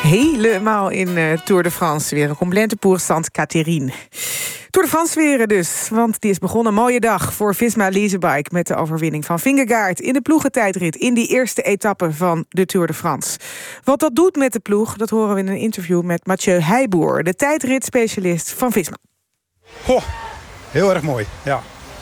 Helemaal in Tour de France. Weer een complete pour Sainte-Catherine. Tour de France weer dus, want die is begonnen. Een mooie dag voor Visma Leasebike met de overwinning van Vingegaard in de ploegentijdrit in die eerste etappe van de Tour de France. Wat dat doet met de ploeg, dat horen we in een interview met Mathieu Heijboer, de tijdritspecialist van Visma. Heel erg mooi, ja.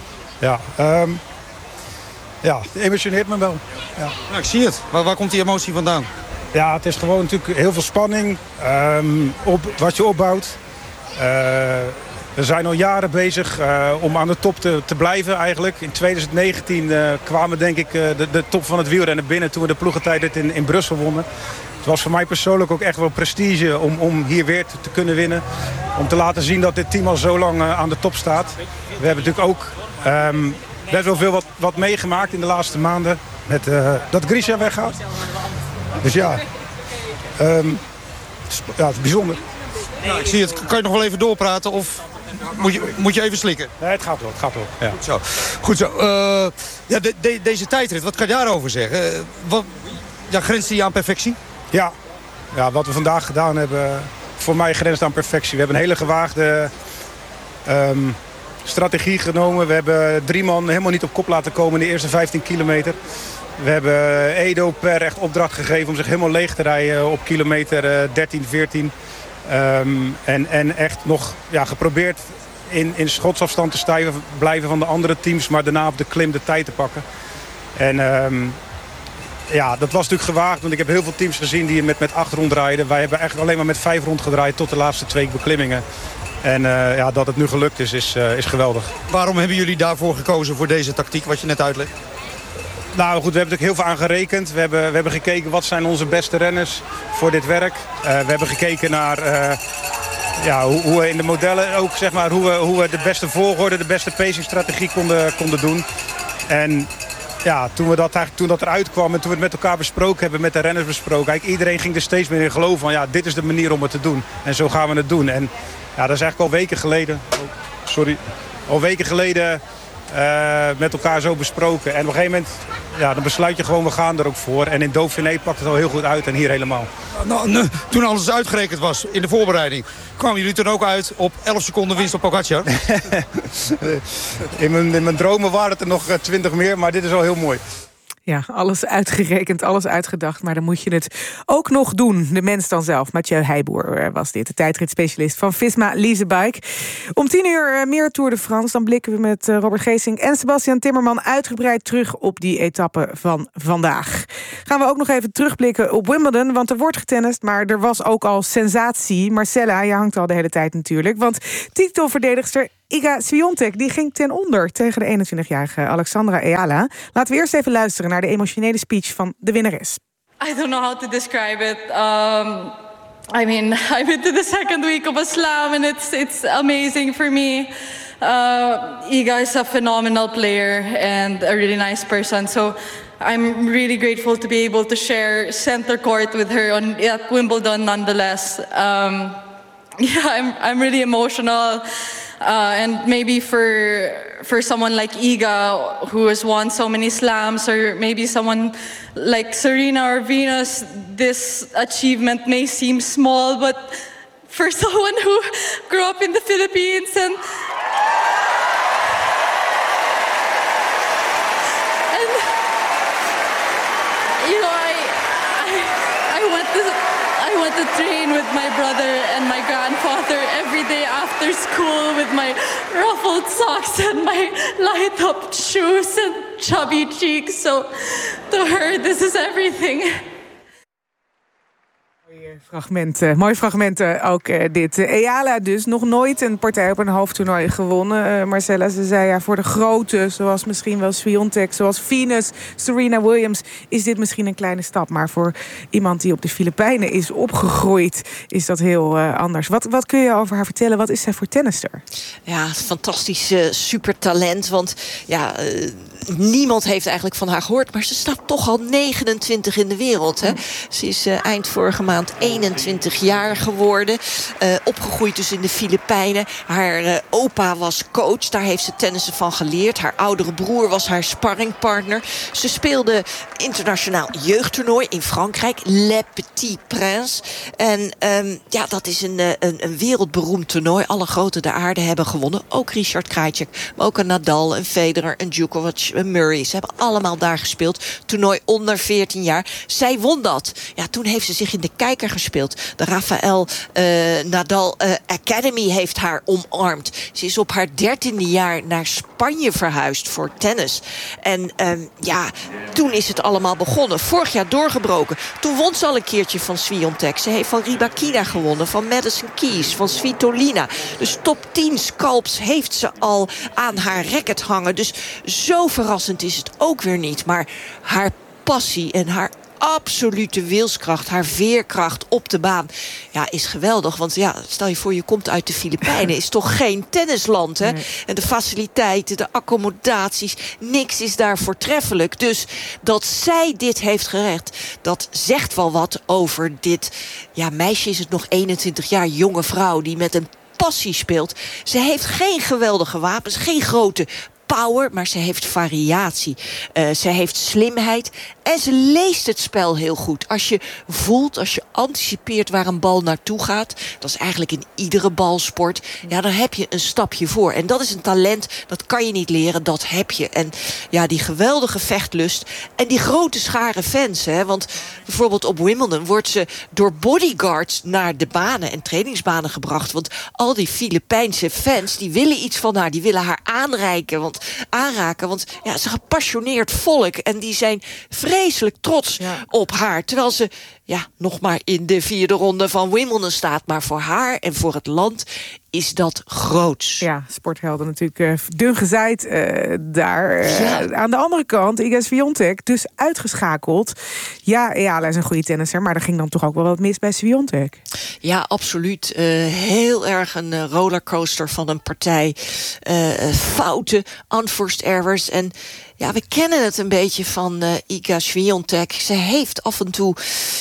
Ja, het emotioneert me wel. Ja. Nou, ik zie het. Waar komt die emotie vandaan? Ja, het is gewoon natuurlijk heel veel spanning wat je opbouwt. We zijn al jaren bezig om aan de top te blijven eigenlijk. In 2019 kwamen denk ik de top van het wielrennen binnen toen we de ploegentijdrit in Brussel wonnen. Het was voor mij persoonlijk ook echt wel prestige om hier weer te kunnen winnen. Om te laten zien dat dit team al zo lang aan de top staat. We hebben natuurlijk ook best wel veel wat meegemaakt in de laatste maanden. Met dat Grisha weggaat. Dus ja, het is bijzonder. Nou, ik zie het. Kan je nog wel even doorpraten of moet je even slikken? Nee, het gaat wel. Ja. Goed zo. Deze tijdrit, wat kan je daarover zeggen? Grenst die aan perfectie? Ja, wat we vandaag gedaan hebben, voor mij grenst aan perfectie. We hebben een hele gewaagde strategie genomen. We hebben 3 man helemaal niet op kop laten komen in de eerste 15 kilometer. We hebben Edo Per echt opdracht gegeven om zich helemaal leeg te rijden op kilometer 13, 14. En echt nog geprobeerd in schotsafstand te blijven van de andere teams, maar daarna op de klim de tijd te pakken. En dat was natuurlijk gewaagd, want ik heb heel veel teams gezien die met 8 rondrijden. Wij hebben echt alleen maar met 5 rondgedraaid tot de laatste 2 beklimmingen. En dat het nu gelukt is geweldig. Waarom hebben jullie daarvoor gekozen voor deze tactiek, wat je net uitlegt? Nou goed, we hebben natuurlijk heel veel aan gerekend. We hebben gekeken wat zijn onze beste renners voor dit werk. We hebben gekeken naar hoe we in de modellen ook, zeg maar, hoe we de beste volgorde, de beste pacingstrategie konden doen. En ja, toen dat eruit kwam en toen we het met elkaar besproken hebben, met de renners besproken, eigenlijk iedereen ging er steeds meer in geloven van dit is de manier om het te doen. En zo gaan we het doen. En ja, dat is eigenlijk al weken geleden met elkaar zo besproken. En op een gegeven moment, dan besluit je gewoon, we gaan er ook voor. En in Dauphiné pakt het al heel goed uit en hier helemaal. Toen alles uitgerekend was in de voorbereiding, kwamen jullie toen ook uit op 11 seconden winst op Pogacar? In mijn dromen waren het er nog 20 meer, maar dit is al heel mooi. Ja, alles uitgerekend, alles uitgedacht, maar dan moet je het ook nog doen. De mens dan zelf, Mathieu Heijboer was dit, de tijdritspecialist van Visma Leasebike. Om 10:00 meer Tour de France, dan blikken we met Robert Geesink en Sebastian Timmerman uitgebreid terug op die etappe van vandaag. Gaan we ook nog even terugblikken op Wimbledon, want er wordt getennist, maar er was ook al sensatie. Marcella, je hangt al de hele tijd natuurlijk, want titelverdedigster Iga Swiatek die ging ten onder tegen de 21-jarige Alexandra Eala. Laten we eerst even luisteren naar de emotionele speech van de winnares. I don't know how to describe it. I'm into the second week of a slam and it's amazing for me. Iga is a phenomenal player and a really nice person. So I'm really grateful to be able to share center court with her at Wimbledon nonetheless. I'm really emotional. And maybe for someone like Iga, who has won so many slams, or maybe someone like Serena or Venus, this achievement may seem small, but for someone who grew up in the Philippines and you know, I went to train with my brother and my grandfather every day after school with my ruffled socks and my light-up shoes and chubby cheeks. So to her, this is everything. Mooi fragment ook dit. Eala dus, nog nooit een partij op een hoofdtoernooi gewonnen. Marcella, ze zei voor de grote, zoals misschien wel Swiatek, zoals Venus, Serena Williams, is dit misschien een kleine stap. Maar voor iemand die op de Filipijnen is opgegroeid, is dat heel anders. Wat kun je over haar vertellen? Wat is zij voor tennister? Ja, fantastisch supertalent. Want niemand heeft eigenlijk van haar gehoord. Maar ze staat toch al 29 in de wereld. Hè? Ze is eind vorige maand 21 jaar geworden. Opgegroeid dus in de Filipijnen. Haar opa was coach. Daar heeft ze tennissen van geleerd. Haar oudere broer was haar sparringpartner. Ze speelde internationaal jeugdtoernooi in Frankrijk. Le Petit Prince. En dat is een wereldberoemd toernooi. Alle groten der aarde hebben gewonnen. Ook Richard Krajicek. Maar ook een Nadal, een Federer, een Djokovic, een Murray. Ze hebben allemaal daar gespeeld. Toernooi onder 14 jaar. Zij won dat. Ja, toen heeft ze zich in de kijker gespeeld. De Rafael Nadal Academy heeft haar omarmd. Ze is op haar 13e jaar naar Spanje verhuisd voor tennis. En toen is het allemaal begonnen. Vorig jaar doorgebroken. Toen won ze al een keertje van Swiatek. Ze heeft van Rybakina gewonnen, van Madison Keys, van Svitolina. Dus top 10 scalps heeft ze al aan haar racket hangen. Dus zo verrassend is het ook weer niet. Maar haar passie en haar absolute wilskracht, haar veerkracht op de baan, is geweldig. Want stel je voor, je komt uit de Filipijnen, is toch geen tennisland, hè? Nee. En de faciliteiten, de accommodaties, niks is daar voortreffelijk. Dus dat zij dit heeft gered, dat zegt wel wat over dit. Ja, meisje is het nog 21 jaar, jonge vrouw die met een passie speelt. Ze heeft geen geweldige wapens, geen grote power, maar ze heeft variatie. Ze heeft slimheid en ze leest het spel heel goed. Als je voelt, als je anticipeert waar een bal naartoe gaat, dat is eigenlijk in iedere balsport, dan heb je een stapje voor. En dat is een talent, dat kan je niet leren, dat heb je. En die geweldige vechtlust en die grote schare fans. Hè, want bijvoorbeeld op Wimbledon wordt ze door bodyguards naar de banen en trainingsbanen gebracht. Want al die Filipijnse fans, die willen iets van haar, die willen haar aanraken, want ze is een gepassioneerd volk en die zijn vreselijk trots op haar. Terwijl ze nog maar in de 4e ronde van Wimbledon staat. Maar voor haar en voor het land is dat groots. Ja, sporthelden natuurlijk dun gezaaid daar. Aan de andere kant, Iga Swiatek dus uitgeschakeld. Ja, hij is een goede tennisser, maar er ging dan toch ook wel wat mis bij Swiatek. Ja, absoluut. Heel erg een rollercoaster van een partij. Fouten, unforced errors. En we kennen het een beetje van Iga Swiatek. Ze heeft af en toe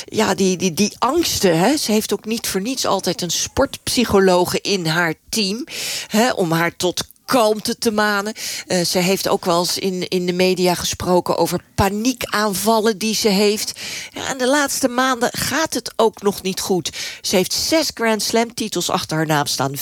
die angsten. Hè? Ze heeft ook niet voor niets altijd een sportpsychologe in haar team. Hè, om haar tot kalmte te manen. Ze heeft ook wel eens in de media gesproken over paniekaanvallen die ze heeft. Ja, en de laatste maanden gaat het ook nog niet goed. Ze heeft 6 Grand Slam titels achter haar naam staan.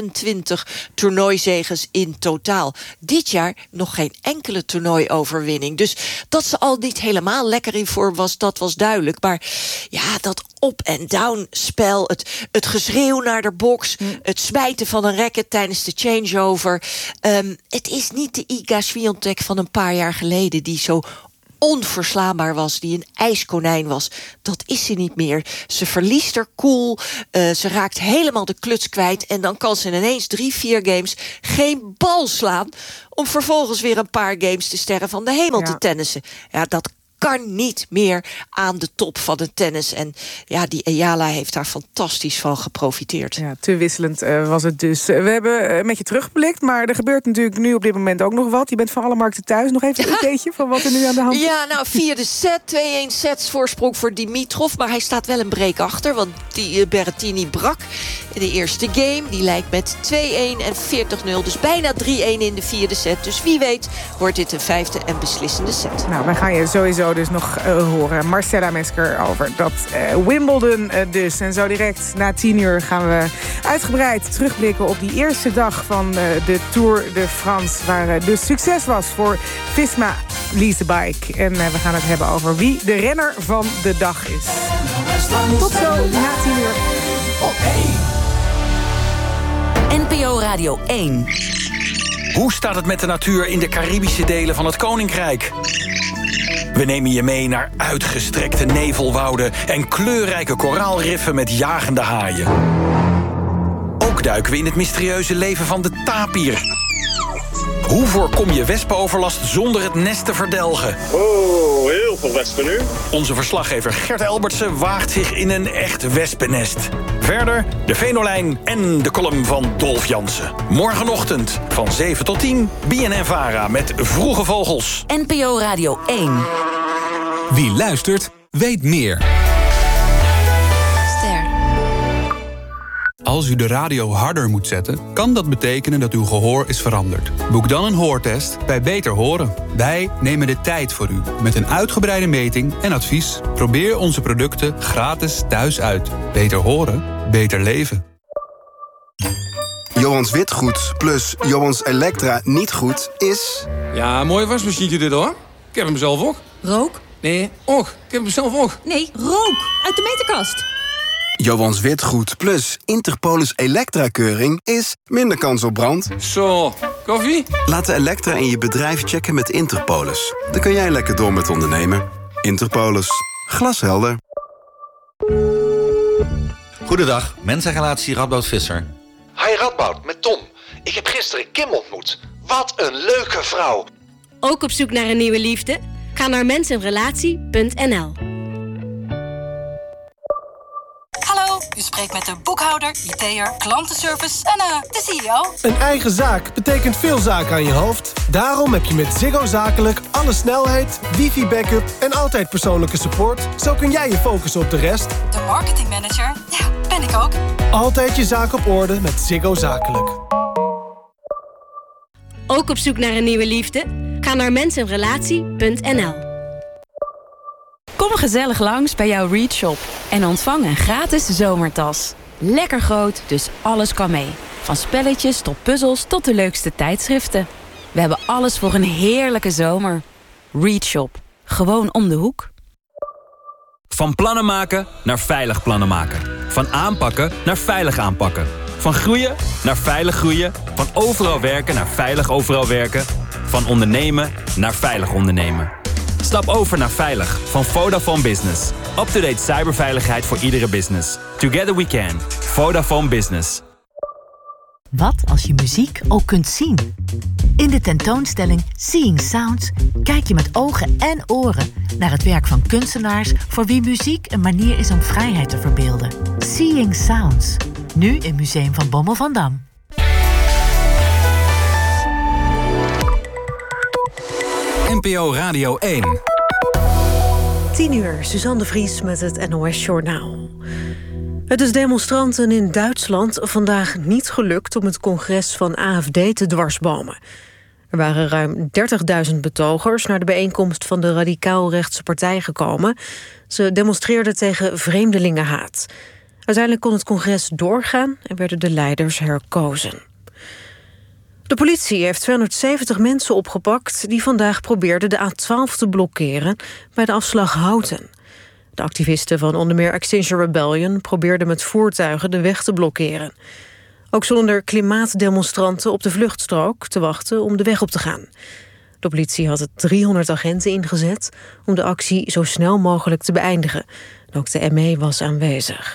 25 toernooizeges in totaal. Dit jaar nog geen enkele toernooioverwinning. Dus dat ze al niet helemaal lekker in vorm was, dat was duidelijk. Maar dat up-and-down spel, het geschreeuw naar de box, het smijten van een racket tijdens de changeover. Het is niet de Iga Swiatek van een paar jaar geleden die zo onverslaanbaar was, die een ijskonijn was. Dat is ze niet meer. Ze verliest haar cool, ze raakt helemaal de kluts kwijt en dan kan ze ineens 3-4 games geen bal slaan om vervolgens weer een paar games de sterren van de hemel te tennissen. Ja, dat kan niet meer aan de top van de tennis. En die Ayala heeft daar fantastisch van geprofiteerd. Ja, te wisselend was het dus. We hebben met je teruggeblikt, maar er gebeurt natuurlijk nu op dit moment ook nog wat. Je bent van alle markten thuis. Nog even een beetje van wat er nu aan de hand is. Ja, via de set. 2-1 sets voorsprong voor Dimitrov. Maar hij staat wel een break achter, want die Berrettini brak in de eerste game. Die lijkt met 2-1 en 40-0. Dus bijna 3-1 in de 4e set. Dus wie weet wordt dit een 5e en beslissende set. Nou, wij gaan je sowieso dus nog horen. Marcella Mesker over dat Wimbledon dus. En zo direct na 10 uur gaan we uitgebreid terugblikken op die eerste dag van de Tour de France, waar dus succes was voor Visma Leasebike. En we gaan het hebben over wie de renner van de dag is. Tot zo na 10 uur. NPO Radio 1. Hoe staat het met de natuur in de Caribische delen van het Koninkrijk? We nemen je mee naar uitgestrekte nevelwouden en kleurrijke koraalriffen met jagende haaien. Ook duiken we in het mysterieuze leven van de tapir. Hoe voorkom je wespenoverlast zonder het nest te verdelgen? Oh, heel veel wespen nu. Onze verslaggever Gert Elbertsen waagt zich in een echt wespennest. Verder de Venolijn en de column van Dolf Jansen. Morgenochtend van 7 tot 10, BNN-VARA met Vroege Vogels. NPO Radio 1. Wie luistert, weet meer. Als u de radio harder moet zetten, kan dat betekenen dat uw gehoor is veranderd. Boek dan een hoortest bij Beter Horen. Wij nemen de tijd voor u met een uitgebreide meting en advies. Probeer onze producten gratis thuis uit. Beter horen, beter leven. Johans Witgoed plus Johans Elektra niet goed is... Ja, mooi wasmachientje dit hoor. Ik heb hem zelf ook. Rook? Nee, och. Ik heb hem zelf ook. Nee, rook. Uit de meterkast. Johans Witgoed plus Interpolis Elektra-keuring is minder kans op brand. Zo, koffie? Laat de Elektra in je bedrijf checken met Interpolis. Dan kun jij lekker door met ondernemen. Interpolis. Glashelder. Goedendag, mensenrelatie Radboud Visser. Hi Radboud, met Tom. Ik heb gisteren Kim ontmoet. Wat een leuke vrouw. Ook op zoek naar een nieuwe liefde? Ga naar mensenrelatie.nl. Hallo, u spreekt met de boekhouder, IT'er, klantenservice en de CEO. Een eigen zaak betekent veel zaken aan je hoofd. Daarom heb je met Ziggo Zakelijk alle snelheid, wifi-backup en altijd persoonlijke support. Zo kun jij je focussen op de rest. De marketingmanager, ja, ben ik ook. Altijd je zaak op orde met Ziggo Zakelijk. Ook op zoek naar een nieuwe liefde? Ga naar mensenrelatie.nl. Kom gezellig langs bij jouw Read Shop en ontvang een gratis zomertas. Lekker groot, dus alles kan mee. Van spelletjes tot puzzels tot de leukste tijdschriften. We hebben alles voor een heerlijke zomer. Read Shop. Gewoon om de hoek. Van plannen maken naar veilig plannen maken. Van aanpakken naar veilig aanpakken. Van groeien naar veilig groeien. Van overal werken naar veilig overal werken. Van ondernemen naar veilig ondernemen. Stap over naar Veilig van Vodafone Business. Up-to-date cyberveiligheid voor iedere business. Together we can. Vodafone Business. Wat als je muziek ook kunt zien? In de tentoonstelling Seeing Sounds kijk je met ogen en oren naar het werk van kunstenaars voor wie muziek een manier is om vrijheid te verbeelden. Seeing Sounds. Nu in Museum van Bommel van Dam. NPO Radio 1. 10:00, Suzanne de Vries met het NOS Journaal. Het is demonstranten in Duitsland vandaag niet gelukt om het congres van AfD te dwarsbomen. Er waren ruim 30.000 betogers naar de bijeenkomst van de radicaal-rechtse partij gekomen. Ze demonstreerden tegen vreemdelingenhaat. Uiteindelijk kon het congres doorgaan en werden de leiders herkozen. De politie heeft 270 mensen opgepakt die vandaag probeerden de A12 te blokkeren bij de afslag Houten. De activisten van onder meer Extinction Rebellion probeerden met voertuigen de weg te blokkeren. Ook stonden er klimaatdemonstranten op de vluchtstrook te wachten om de weg op te gaan. De politie had 300 agenten ingezet om de actie zo snel mogelijk te beëindigen. Ook de ME was aanwezig.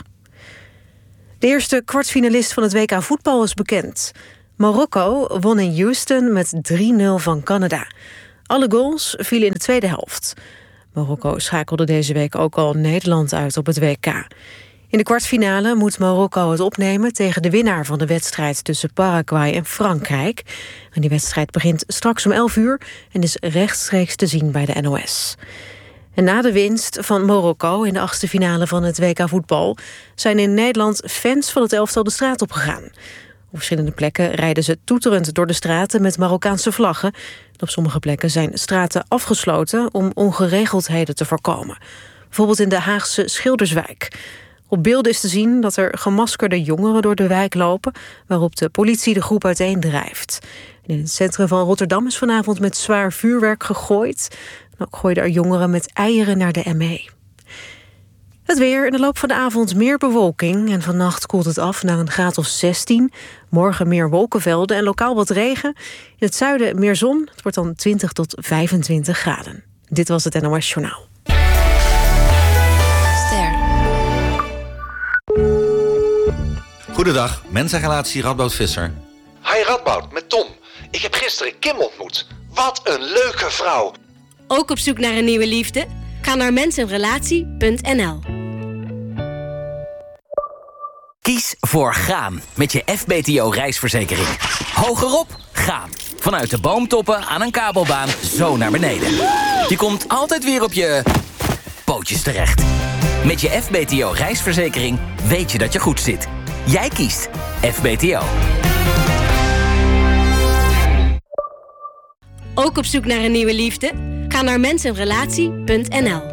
De eerste kwartfinalist van het WK voetbal is bekend. Marokko won in Houston met 3-0 van Canada. Alle goals vielen in de tweede helft. Marokko schakelde deze week ook al Nederland uit op het WK. In de kwartfinale moet Marokko het opnemen tegen de winnaar van de wedstrijd tussen Paraguay en Frankrijk. En die wedstrijd begint straks om 11:00 en is rechtstreeks te zien bij de NOS. En na de winst van Marokko in de 8e finale van het WK voetbal zijn in Nederland fans van het elftal de straat op gegaan. Op verschillende plekken rijden ze toeterend door de straten met Marokkaanse vlaggen. En op sommige plekken zijn straten afgesloten om ongeregeldheden te voorkomen. Bijvoorbeeld in de Haagse Schilderswijk. Op beelden is te zien dat er gemaskerde jongeren door de wijk lopen, waarop de politie de groep uiteendrijft. En in het centrum van Rotterdam is vanavond met zwaar vuurwerk gegooid. En ook gooiden er jongeren met eieren naar de ME. Het weer, in de loop van de avond meer bewolking en vannacht koelt het af naar een graad of 16. Morgen meer wolkenvelden en lokaal wat regen. In het zuiden meer zon, het wordt dan 20 tot 25 graden. Dit was het NOS Journaal. Goedendag, mensenrelatie Radboud Visser. Hi Radboud, met Tom. Ik heb gisteren Kim ontmoet. Wat een leuke vrouw. Ook op zoek naar een nieuwe liefde? Ga naar mensenrelatie.nl. Kies voor gaan met je FBTO reisverzekering. Hogerop, gaan. Vanuit de boomtoppen aan een kabelbaan zo naar beneden. Je komt altijd weer op je pootjes terecht. Met je FBTO reisverzekering weet je dat je goed zit. Jij kiest FBTO. Ook op zoek naar een nieuwe liefde? Ga naar mensenrelatie.nl.